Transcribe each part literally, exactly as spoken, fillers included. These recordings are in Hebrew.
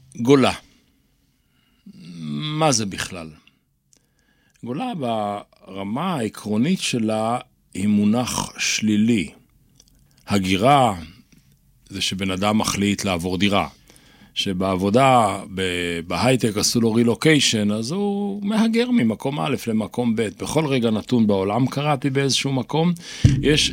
גולה. מה זה בכלל? גולה ברמה העקרונית שלה היא מונח שלילי. הגירה זה שבן אדם מחליט לעבור דירה. שבעבודה, בהייטק עשו לו רילוקיישן, אז הוא מהגר ממקום א' למקום ב'. בכל רגע נתון בעולם, קראתי באיזשהו מקום, יש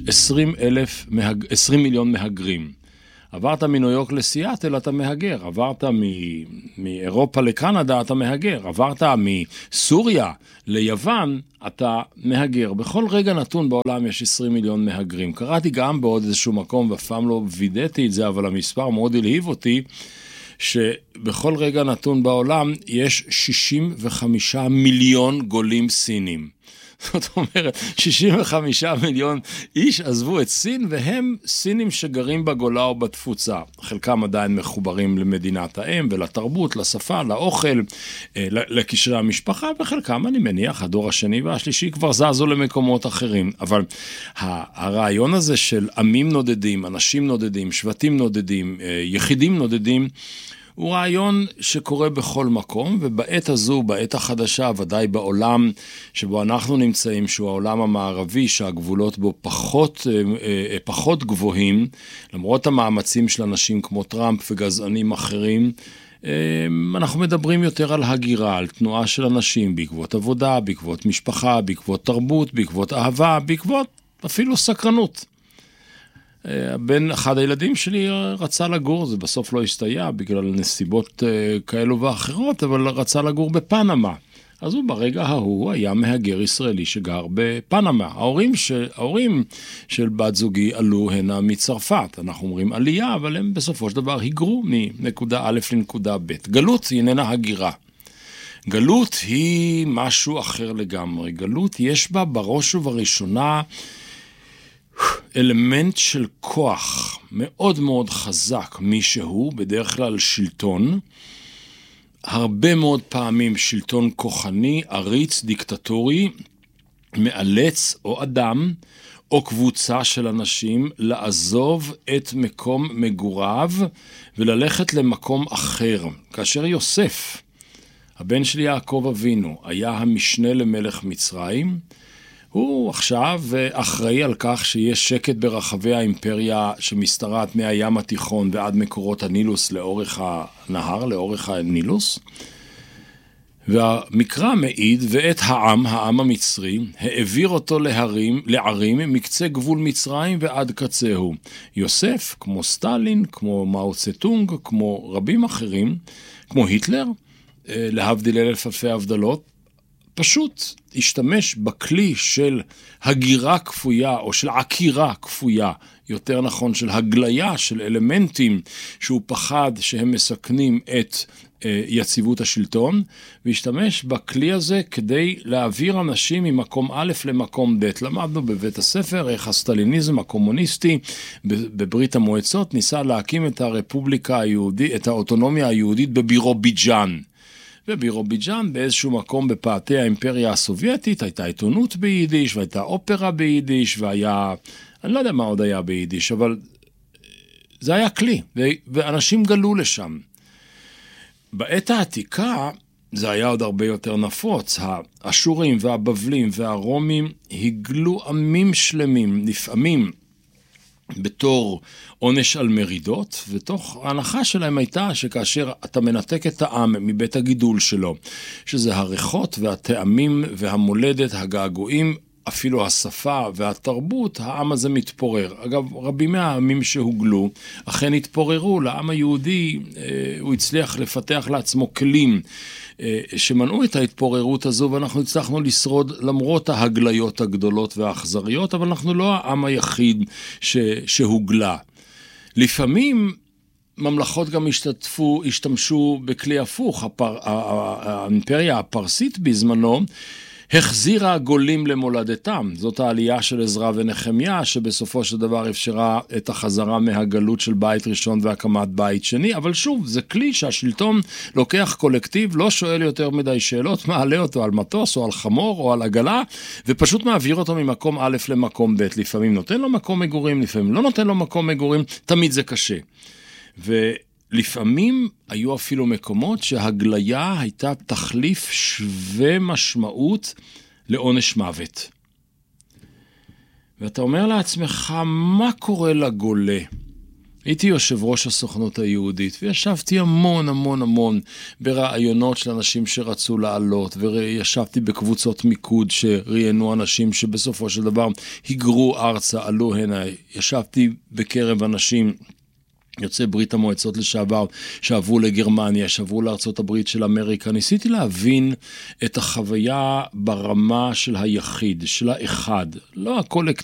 עשרים מיליון מהגרים. עברת מניו יורק לסיאטל, אתה מהגר. עברת מאירופה לקנדה, אתה מהגר. עברת מסוריה ליוון, אתה מהגר. בכל רגע נתון בעולם יש עשרים מיליון מהגרים. קראתי גם בעוד איזשהו מקום, ואפעם לא וידאתי את זה, אבל המספר מאוד הלהיב אותי, שבכל רגע נתון בעולם יש שישים וחמישה מיליון גולים סינים. זאת אומרת, שישים וחמישה מיליון איש עזבו את סין, והם סינים שגרים בגולה או בתפוצה. חלקם עדיין מחוברים למדינת האם ולתרבות, לשפה, לאוכל, לקשרי המשפחה, וחלקם, אני מניח, הדור השני והשלישי כבר זזו למקומות אחרים. אבל הרעיון הזה של עמים נודדים, אנשים נודדים, שבטים נודדים, יחידים נודדים, הוא רעיון שקורה בכל מקום, ובעת הזו, בעת החדשה, ודאי בעולם שבו אנחנו נמצאים, שהוא העולם המערבי, שהגבולות בו פחות, פחות גבוהים, למרות המאמצים של אנשים כמו טראמפ וגזענים אחרים, אנחנו מדברים יותר על הגירה, על תנועה של אנשים, בעקבות עבודה, בעקבות משפחה, בעקבות תרבות, בעקבות אהבה, בעקבות אפילו סקרנות. בן אחד הילדים שלי רצה לגור, זה בסוף לא הסתייע בגלל נסיבות כאלו ואחרות, אבל רצה לגור בפנמה. אז הוא ברגע ההוא היה מהגר ישראלי שגר בפנמה. ההורים של, ההורים של בת זוגי עלו הנה מצרפת. אנחנו אומרים עלייה, אבל הם בסופו של דבר היגרו מנקודה א' לנקודה ב'. גלות היא איננה הגירה. גלות היא משהו אחר לגמרי. גלות יש בה בראש ובראשונה אלמנט של כוח מאוד מאוד חזק, מישהו, בדרך כלל שלטון, הרבה מאוד פעמים שלטון כוחני, עריץ, דיקטטורי, מאלץ או אדם או קבוצה של אנשים לעזוב את מקום מגוריו וללכת למקום אחר. כאשר יוסף, הבן שלי יעקב אבינו, היה המשנה למלך מצרים, הוא עכשיו אחראי על כך שיש שקט ברחבי האימפריה שמשתרעת מהים התיכון ועד מקורות הנילוס לאורך הנהר, לאורך הנילוס. והמקרא מעיד, ואת העם, העם המצרי, העביר אותו להרים, לערים מקצה גבול מצרים ועד קצהו. יוסף, כמו סטלין, כמו מאו צטונג, כמו רבים אחרים, כמו היטלר, להבדיל אלף אלפי הבדלות, פשוט השתמש בכלי של הגירה כפויה, או של עקירה כפויה, יותר נכון של הגליה של אלמנטים שהוא פחד שהם מסכנים את אה, יציבות השלטון, והשתמש בכלי הזה כדי להעביר אנשים ממקום א' למקום ב'. למדנו בבית הספר איך הסטליניזם הקומוניסטי בברית המועצות ניסה להקים את הרפובליקה היהודית, את האוטונומיה היהודית בבירוביג'אן. בבירוביג'אן, באיזשהו מקום בפאתי האימפריה הסובייטית, הייתה עיתונות ביידיש, והייתה אופרה ביידיש, והיה, אני לא יודע מה עוד היה ביידיש, אבל זה היה כלי, ואנשים גלו לשם. בעת העתיקה, זה היה עוד הרבה יותר נפוץ. האשורים והבבלים והרומים הגלו עמים שלמים, לפעמים בתור עונש על מרידות, ותוך ההנחה שלהם הייתה שכאשר אתה מנתק את העם מבית הגידול שלו, שזה הריחות והטעמים והמולדת, הגעגועים, אפילו השפה והתרבות, העם הזה מתפורר. אגב, רבים מהעמים שהוגלו אכן התפוררו. לעם היהודי הוא הצליח לפתח לעצמו כלים שמנעו את ההתפוררות הזו, ואנחנו הצלחנו לשרוד למרות ההגליות הגדולות והאכזריות, אבל אנחנו לא העם היחיד ש... שהוגלה. לפעמים ממלכות גם השתתפו, השתמשו בכלי הפוך. הפר... האימפריה הפרסית בזמנו החזירה גולים למולדתם. זאת העלייה של עזרא ונחמיה, שבסופו של דבר אפשרה את החזרה מהגלות של בית ראשון והקמת בית שני. אבל שוב, זה כלי שהשלטון לוקח קולקטיב, לא שואל יותר מדי שאלות, מעלה אותו על מטוס או על חמור או על עגלה, ופשוט מעביר אותו ממקום א' למקום ב'. לפעמים נותן לו מקום מגורים, לפעמים לא נותן לו מקום מגורים, תמיד זה קשה. ו... לפעמים היו אפילו מקומות שהגליה הייתה תחליף שווה משמעות לעונש מוות. ואתה אומר לעצמך, מה קורה לגולה? הייתי יושב ראש הסוכנות היהודית, וישבתי המון המון המון ברעיונות של אנשים שרצו לעלות, וישבתי בקבוצות מיקוד שראיינו אנשים שבסופו של דבר היגרו ארצה, עלו הנה, ישבתי בקרב אנשים יוצאי ברית המועצות לשעבר, שעברו לגרמניה, שעברו לארצות הברית של אמריקה. ניסיתי להבין את החוויה ברמה של היחיד, של האחד, לא הקולקטיב.